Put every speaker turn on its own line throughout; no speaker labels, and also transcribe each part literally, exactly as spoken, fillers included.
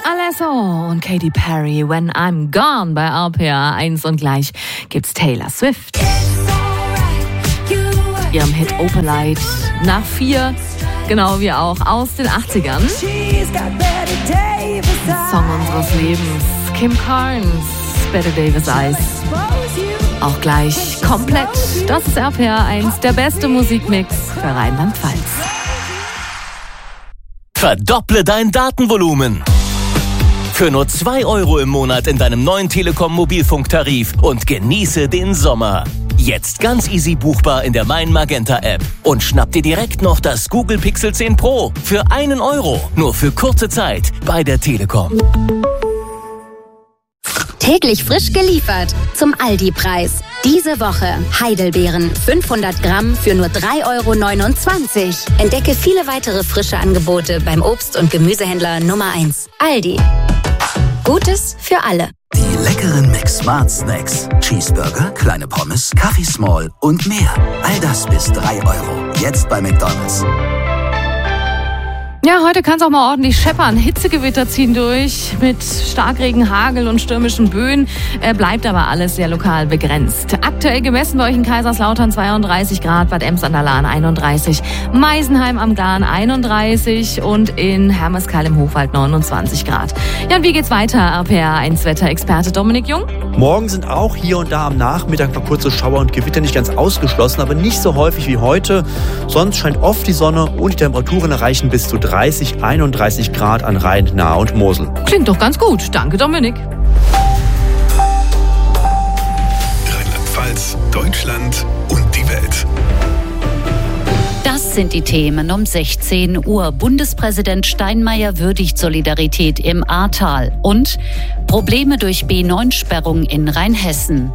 Alesso und Katy Perry, When I'm Gone bei R P R eins und gleich gibt's Taylor Swift. Ihrem Hit Opalite nach vier, genau wie auch aus den achtzigern. Song unseres Lebens, Kim Carnes, Better Davis Eyes. Auch gleich komplett, das ist R P R eins, der beste Musikmix für Rheinland-Pfalz.
Verdopple dein Datenvolumen. Für nur zwei Euro im Monat in deinem neuen Telekom-Mobilfunktarif und genieße den Sommer. Jetzt ganz easy buchbar in der Mein Magenta App. Und schnapp dir direkt noch das Google Pixel zehn Pro für einen Euro. Nur für kurze Zeit bei der Telekom.
Täglich frisch geliefert zum Aldi-Preis. Diese Woche Heidelbeeren fünfhundert Gramm für nur drei Euro neunundzwanzig. Entdecke viele weitere frische Angebote beim Obst- und Gemüsehändler Nummer eins. Aldi. Gutes für alle.
Die leckeren Mix-Smart Snacks. Cheeseburger, kleine Pommes, Kaffee Small und mehr. All das bis drei Euro. Jetzt bei McDonald's.
Ja, heute kann es auch mal ordentlich scheppern. Hitzegewitter ziehen durch mit Starkregen, Hagel und stürmischen Böen. Äh, bleibt aber alles sehr lokal begrenzt. Aktuell gemessen bei euch in Kaiserslautern zweiunddreißig Grad, Bad Ems an der Lahn einunddreißig, Meisenheim am Glan einunddreißig und in Hermeskeil im Hochwald neunundzwanzig Grad. Ja, und wie geht's weiter? R P R eins Wetterexperte Dominik Jung.
Morgen sind auch hier und da am Nachmittag noch kurze Schauer und Gewitter nicht ganz ausgeschlossen, aber nicht so häufig wie heute. Sonst scheint oft die Sonne und die Temperaturen erreichen bis zu dreißig, einunddreißig Grad an Rhein, Nahe und Mosel.
Klingt doch ganz gut. Danke, Dominik.
Rheinland-Pfalz, Deutschland und die Welt.
Das sind die Themen um sechzehn Uhr. Bundespräsident Steinmeier würdigt Solidarität im Ahrtal und Probleme durch B neun Sperrung in Rheinhessen.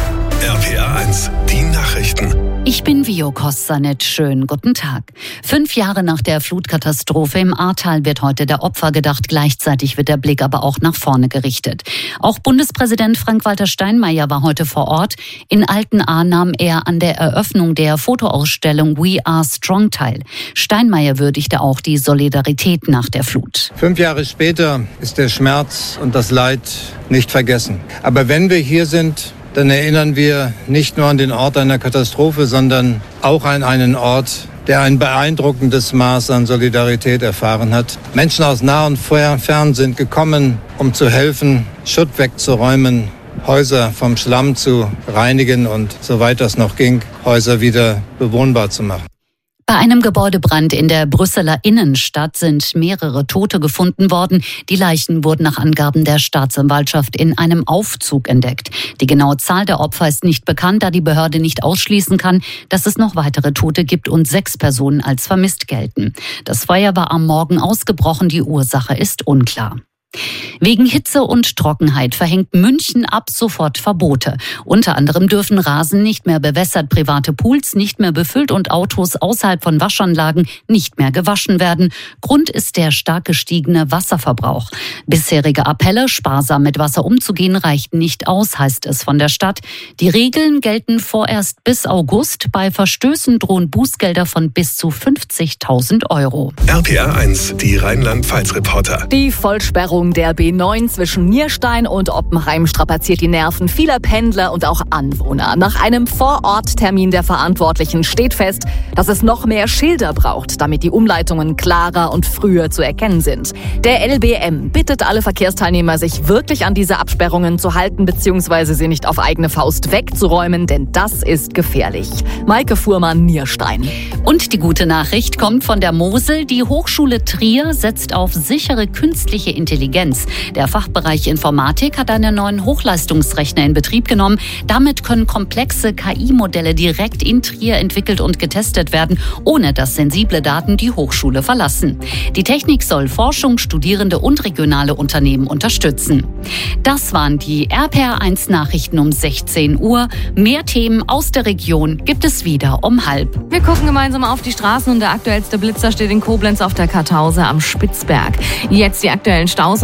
R P R eins, die Nachrichten.
Ich bin Vio Kostanet. Schönen guten Tag. Fünf Jahre nach der Flutkatastrophe im Ahrtal wird heute der Opfer gedacht. Gleichzeitig wird der Blick aber auch nach vorne gerichtet. Auch Bundespräsident Frank-Walter Steinmeier war heute vor Ort. In Altenahr nahm er an der Eröffnung der Fotoausstellung We Are Strong teil. Steinmeier würdigte auch die Solidarität nach der Flut.
Fünf Jahre später ist der Schmerz und das Leid nicht vergessen. Aber wenn wir hier sind, dann erinnern wir nicht nur an den Ort einer Katastrophe, sondern auch an einen Ort, der ein beeindruckendes Maß an Solidarität erfahren hat. Menschen aus nah und fern sind gekommen, um zu helfen, Schutt wegzuräumen, Häuser vom Schlamm zu reinigen und, soweit das noch ging, Häuser wieder bewohnbar zu machen.
Bei einem Gebäudebrand in der Brüsseler Innenstadt sind mehrere Tote gefunden worden. Die Leichen wurden nach Angaben der Staatsanwaltschaft in einem Aufzug entdeckt. Die genaue Zahl der Opfer ist nicht bekannt, da die Behörde nicht ausschließen kann, dass es noch weitere Tote gibt und sechs Personen als vermisst gelten. Das Feuer war am Morgen ausgebrochen, die Ursache ist unklar. Wegen Hitze und Trockenheit verhängt München ab sofort Verbote. Unter anderem dürfen Rasen nicht mehr bewässert, private Pools nicht mehr befüllt und Autos außerhalb von Waschanlagen nicht mehr gewaschen werden. Grund ist der stark gestiegene Wasserverbrauch. Bisherige Appelle, sparsam mit Wasser umzugehen, reichten nicht aus, heißt es von der Stadt. Die Regeln gelten vorerst bis August. Bei Verstößen drohen Bußgelder von bis zu fünfzigtausend Euro.
R P R eins, die Rheinland-Pfalz-Reporter.
Die Vollsperrung der B neun zwischen Nierstein und Oppenheim strapaziert die Nerven vieler Pendler und auch Anwohner. Nach einem Vororttermin der Verantwortlichen steht fest, dass es noch mehr Schilder braucht, damit die Umleitungen klarer und früher zu erkennen sind. Der L B M bittet alle Verkehrsteilnehmer, sich wirklich an diese Absperrungen zu halten bzw. sie nicht auf eigene Faust wegzuräumen, denn das ist gefährlich. Maike Fuhrmann, Nierstein.
Und die gute Nachricht kommt von der Mosel. Die Hochschule Trier setzt auf sichere künstliche Intelligenz. Der Fachbereich Informatik hat einen neuen Hochleistungsrechner in Betrieb genommen. Damit können komplexe K I-Modelle direkt in Trier entwickelt und getestet werden, ohne dass sensible Daten die Hochschule verlassen. Die Technik soll Forschung, Studierende und regionale Unternehmen unterstützen. Das waren die R P R eins Nachrichten um sechzehn Uhr. Mehr Themen aus der Region gibt es wieder um halb.
Wir gucken gemeinsam auf die Straßen und der aktuellste Blitzer steht in Koblenz auf der Kartause am Spitzberg. Jetzt die aktuellen Staus und Gefahren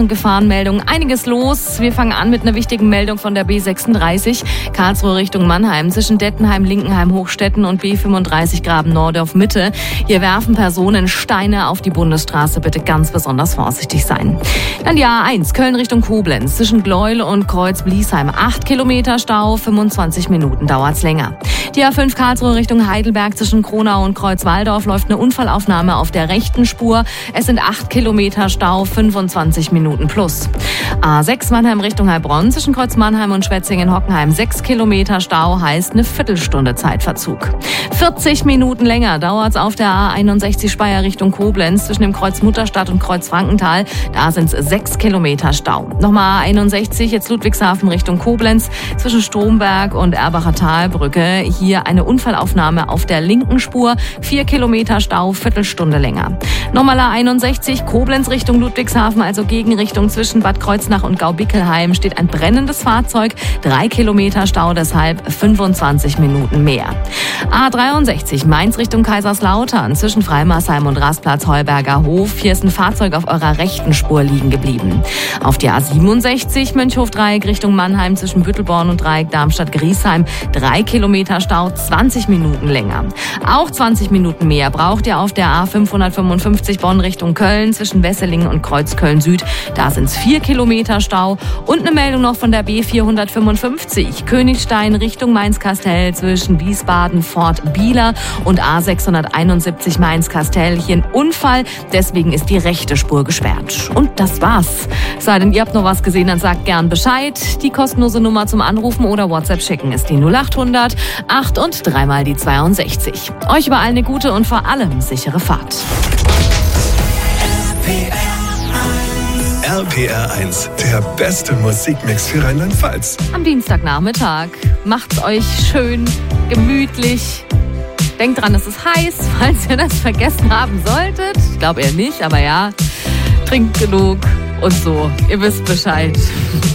Autobahnmeldungen. Einiges los. Wir fangen an mit einer wichtigen Meldung von der B sechsunddreißig. Karlsruhe Richtung Mannheim zwischen Dettenheim, Linkenheim, Hochstetten und B fünfunddreißig Graben-Nordorf Mitte. Hier werfen Personen Steine auf die Bundesstraße. Bitte ganz besonders vorsichtig sein. Dann die A eins Köln Richtung Koblenz zwischen Gleuel und Kreuz-Bliesheim. acht Kilometer Stau, fünfundzwanzig Minuten dauert's länger. Die A fünf Karlsruhe Richtung Heidelberg zwischen Kronau und Kreuzwaldorf läuft eine Unfallaufnahme auf der rechten Spur. Es sind acht Kilometer Stau, fünfundzwanzig Minuten plus. A sechs Mannheim Richtung Heilbronn zwischen Kreuz Mannheim und Schwetzingen-Hockenheim. sechs Kilometer Stau heißt eine Viertelstunde Zeitverzug. vierzig Minuten länger dauert's auf der A einundsechzig Speyer Richtung Koblenz zwischen dem Kreuz Mutterstadt und Kreuz Frankenthal. Da sind's sechs Kilometer Stau. Nochmal A einundsechzig, jetzt Ludwigshafen Richtung Koblenz zwischen Stromberg und Erbacher Talbrücke. Hier eine Unfallaufnahme auf der linken Spur. vier Kilometer Stau, Viertelstunde länger. Nochmal A einundsechzig, Koblenz Richtung Ludwigshafen, also Gegenrichtung zwischen Bad Kreuznach und Gaubickelheim, steht ein brennendes Fahrzeug. drei Kilometer Stau, deshalb fünfundzwanzig Minuten mehr. A dreiundsechzig, Mainz Richtung Kaiserslautern, zwischen Freimarsheim und Rastplatz Heuberger Hof. Hier ist ein Fahrzeug auf eurer rechten Spur liegen geblieben. Auf die A siebenundsechzig, Mönchhof-Dreieck Richtung Mannheim, zwischen Büttelborn und Dreieck Darmstadt-Griesheim. drei Kilometer Stau, zwanzig Minuten länger. Auch zwanzig Minuten mehr braucht ihr auf der A fünfhundertfünfundfünfzig Bonn Richtung Köln, zwischen Wesseling und Kreuzköln Süd. Da sind es vier Kilometer Stau. Und eine Meldung noch von der B vierhundertfünfundfünfzig, Königstein Richtung Mainz-Kastell, zwischen Wiesbaden, Fort Bieler und A sechshunderteinundsiebzig Mainz-Kastell. Hier ein Unfall, deswegen ist die rechte Spur gesperrt. Und das war's. Sei denn, ihr habt noch was gesehen, dann sagt gern Bescheid. Die kostenlose Nummer zum Anrufen oder WhatsApp schicken ist die null achthundert acht und dreimal die zweiundsechzig. Euch überall eine gute und vor allem sichere Fahrt.
R P R eins, der beste Musikmix für Rheinland-Pfalz.
Am Dienstagnachmittag macht's euch schön, gemütlich. Denkt dran, es ist heiß, falls ihr das vergessen haben solltet. Ich glaube eher nicht, aber ja, trinkt genug und so. Ihr wisst Bescheid.